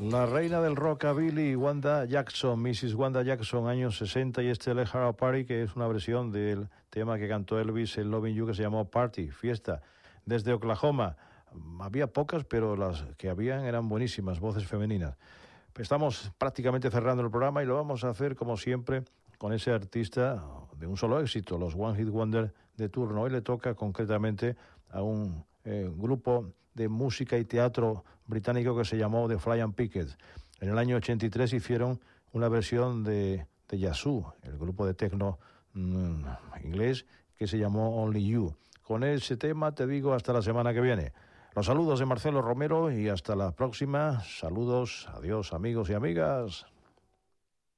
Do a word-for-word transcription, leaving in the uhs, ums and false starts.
La reina del rockabilly, Wanda Jackson, missus Wanda Jackson, años sesenta, y este Let Her Party, que es una versión del tema que cantó Elvis en Loving You, que se llamó Party, fiesta, desde Oklahoma. Había pocas, pero las que habían eran buenísimas, voces femeninas. Estamos prácticamente cerrando el programa y lo vamos a hacer, como siempre, con ese artista de un solo éxito, los One Hit Wonder de turno. Hoy le toca concretamente a un eh, grupo de música y teatro británico que se llamó The Flying Pickets. En el año ochenta y tres hicieron una versión de, de Yazoo, el grupo de techno mmm, inglés, que se llamó Only You. Con ese tema te digo hasta la semana que viene. Los saludos de Marcelo Romero y hasta la próxima. Saludos, adiós amigos y amigas.